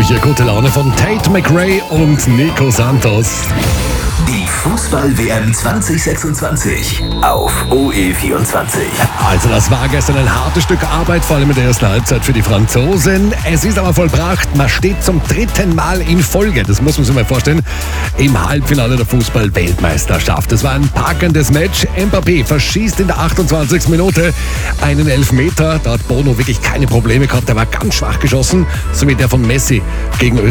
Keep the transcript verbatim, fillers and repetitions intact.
habe ich hier gute Laune von Tate McRae und Nico Santos. Die Fußball-W M zwanzig sechsundzwanzig auf O E vierundzwanzig. Also das war gestern ein hartes Stück Arbeit, vor allem in der ersten Halbzeit für die Franzosen. Es ist aber vollbracht, man steht zum dritten Mal in Folge, das muss man sich mal vorstellen, im Halbfinale der Fußball-Weltmeisterschaft. Das war ein packendes Match. Mbappé verschießt in der achtundzwanzigsten Minute einen Elfmeter. Da hat Bono wirklich keine Probleme gehabt, der war ganz schwach geschossen, so wie der von Messi gegen Österreich.